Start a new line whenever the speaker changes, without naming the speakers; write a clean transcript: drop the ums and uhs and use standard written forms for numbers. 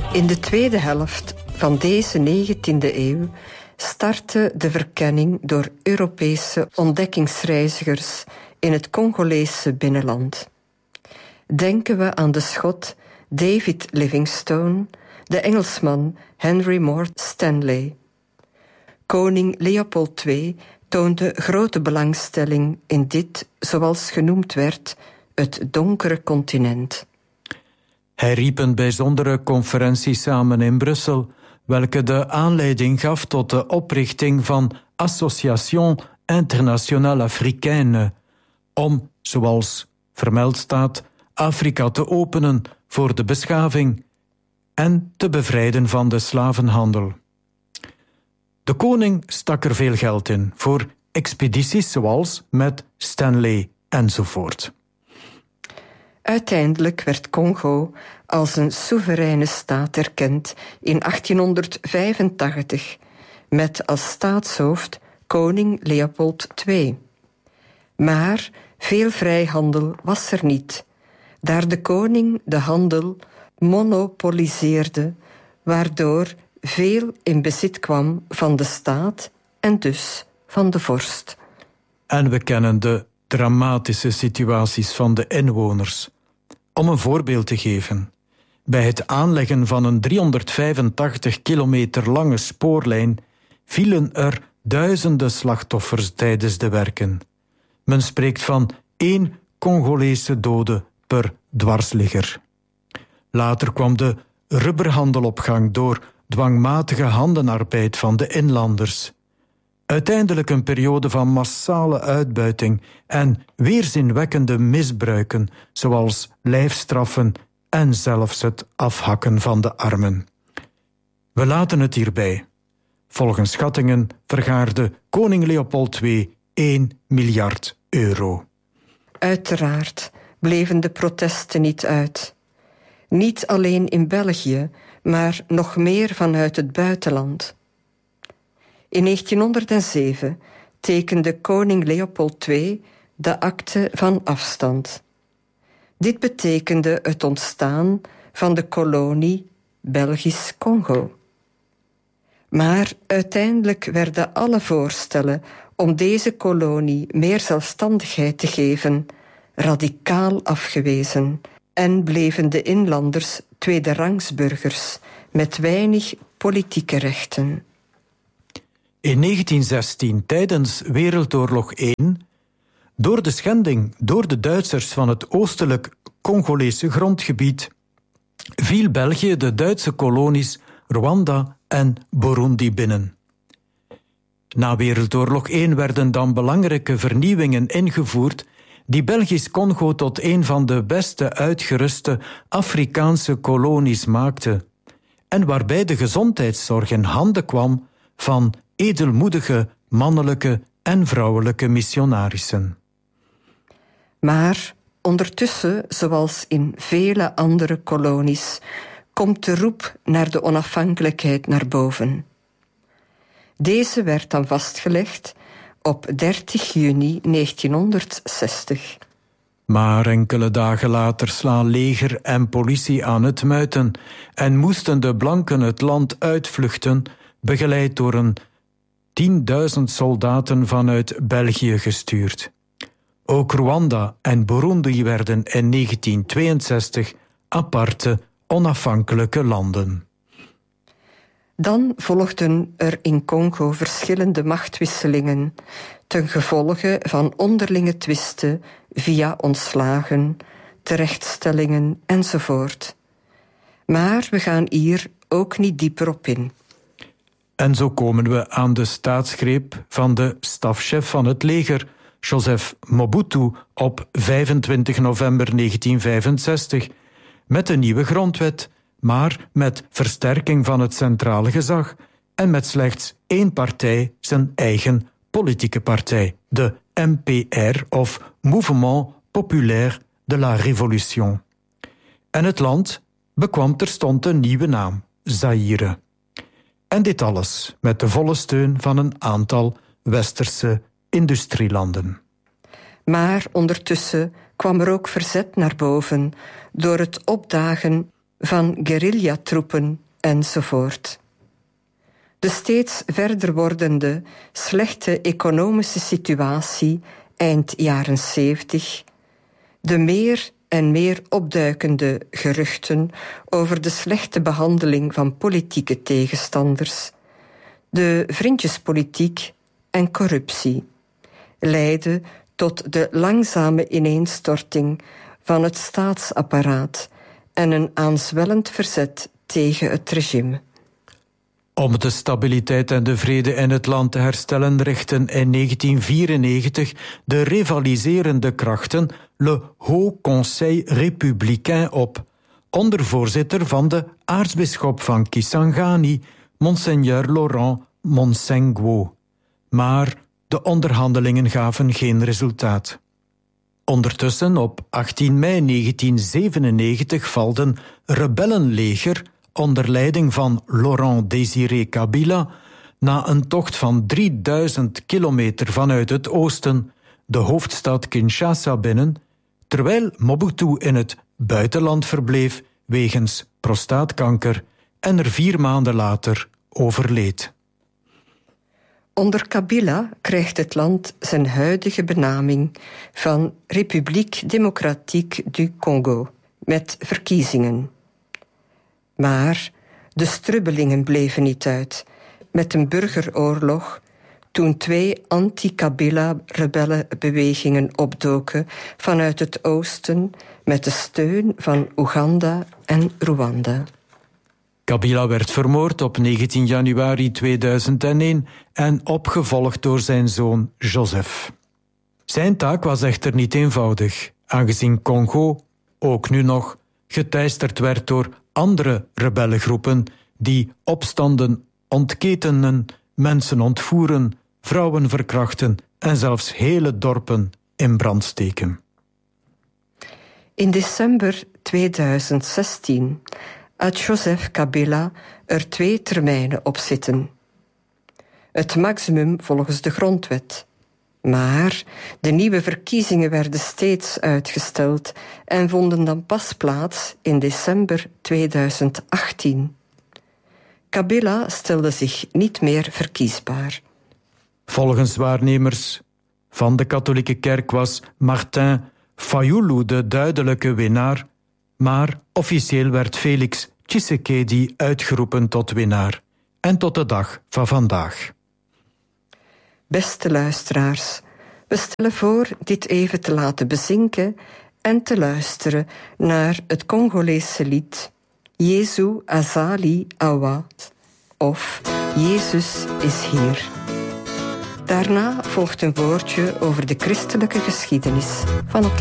In de tweede helft van deze 19e eeuw startte de verkenning door Europese ontdekkingsreizigers in het Congolese binnenland. Denken we aan de Schot David Livingstone, de Engelsman Henry Moore Stanley. Koning Leopold II toonde grote belangstelling in dit, zoals genoemd werd, het donkere continent.
Hij riep een bijzondere conferentie samen in Brussel, welke de aanleiding gaf tot de oprichting van Association Internationale Africaine, om, zoals vermeld staat, Afrika te openen voor de beschaving en te bevrijden van de slavenhandel. De koning stak er veel geld in voor expedities zoals met Stanley enzovoort.
Uiteindelijk werd Congo als een soevereine staat erkend in 1885, met als staatshoofd koning Leopold II. Maar veel vrijhandel was er niet, daar de koning de handel monopoliseerde, waardoor veel in bezit kwam van de staat en dus van de vorst.
En we kennen de dramatische situaties van de inwoners. Om een voorbeeld te geven. Bij het aanleggen van een 385 kilometer lange spoorlijn vielen er duizenden slachtoffers tijdens de werken. Men spreekt van 1 Congolese dode per dwarsligger. Later kwam de rubberhandel op gang door dwangmatige handenarbeid van de inlanders. Uiteindelijk een periode van massale uitbuiting en weerzinwekkende misbruiken, zoals lijfstraffen en zelfs het afhakken van de armen. We laten het hierbij. Volgens schattingen vergaarde koning Leopold II 1 miljard euro.
Uiteraard bleven de protesten niet uit. Niet alleen in België, maar nog meer vanuit het buitenland. In 1907 tekende koning Leopold II de akte van afstand. Dit betekende het ontstaan van de kolonie Belgisch-Congo. Maar uiteindelijk werden alle voorstellen om deze kolonie meer zelfstandigheid te geven radicaal afgewezen en bleven de inlanders tweederangsburgers met weinig politieke rechten.
In 1916, tijdens Wereldoorlog I, door de schending door de Duitsers van het oostelijk Congolese grondgebied, viel België de Duitse kolonies Rwanda en Burundi binnen. Na Wereldoorlog I werden dan belangrijke vernieuwingen ingevoerd die Belgisch-Congo tot een van de beste uitgeruste Afrikaanse kolonies maakte en waarbij de gezondheidszorg in handen kwam van edelmoedige mannelijke en vrouwelijke missionarissen.
Maar ondertussen, zoals in vele andere kolonies, komt de roep naar de onafhankelijkheid naar boven. Deze werd dan vastgelegd op 30 juni 1960.
Maar enkele dagen later slaan leger en politie aan het muiten en moesten de blanken het land uitvluchten, begeleid door een 10.000 soldaten vanuit België gestuurd. Ook Rwanda en Burundi werden in 1962 aparte, onafhankelijke landen.
Dan volgden er in Congo verschillende machtwisselingen, ten gevolge van onderlinge twisten via ontslagen, terechtstellingen enzovoort. Maar we gaan hier ook niet dieper op in.
En zo komen we aan de staatsgreep van de stafchef van het leger, Joseph Mobutu, op 25 november 1965, met een nieuwe grondwet, maar met versterking van het centrale gezag en met slechts één partij, zijn eigen politieke partij, de MPR of Mouvement Populaire de la Révolution. En het land bekwam terstond een nieuwe naam, Zaïre. En dit alles met de volle steun van een aantal westerse industrielanden.
Maar ondertussen kwam er ook verzet naar boven door het opdagen van guerrillatroepen enzovoort. De steeds verder wordende slechte economische situatie eind jaren 70, de meer en meer opduikende geruchten over de slechte behandeling van politieke tegenstanders, de vriendjespolitiek en corruptie, leidden tot de langzame ineenstorting van het staatsapparaat en een aanzwellend verzet tegen het regime.
Om de stabiliteit en de vrede in het land te herstellen richtten in 1994 de rivaliserende krachten le Haut Conseil républicain op, onder voorzitter van de aartsbisschop van Kisangani, Monseigneur Laurent Monsengwo. Maar de onderhandelingen gaven geen resultaat. Ondertussen, op 18 mei 1997, valt een rebellenleger onder leiding van Laurent Désiré Kabila na een tocht van 3000 kilometer vanuit het oosten de hoofdstad Kinshasa binnen, terwijl Mobutu in het buitenland verbleef wegens prostaatkanker en er 4 maanden later overleed.
Onder Kabila krijgt het land zijn huidige benaming van République Démocratique du Congo, met verkiezingen. Maar de strubbelingen bleven niet uit, met een burgeroorlog, toen 2 anti-Kabila-rebellenbewegingen opdoken vanuit het oosten met de steun van Oeganda en Rwanda.
Kabila werd vermoord op 19 januari 2001 en opgevolgd door zijn zoon Joseph. Zijn taak was echter niet eenvoudig, aangezien Congo, ook nu nog, geteisterd werd door andere rebellengroepen die opstanden ontketenen, mensen ontvoeren, vrouwen verkrachten en zelfs hele dorpen in brand steken.
In december 2016 had Joseph Kabila er 2 termijnen op zitten. Het maximum volgens de grondwet. Maar de nieuwe verkiezingen werden steeds uitgesteld en vonden dan pas plaats in december 2018. Kabila stelde zich niet meer verkiesbaar.
Volgens waarnemers van de katholieke kerk was Martin Fayulu de duidelijke winnaar, maar officieel werd Félix Tshisekedi uitgeroepen tot winnaar. En tot de dag van vandaag.
Beste luisteraars, we stellen voor dit even te laten bezinken en te luisteren naar het Congolese lied Yesu Azali Awa, of Jezus is hier. Daarna volgt een woordje over de christelijke geschiedenis van het land.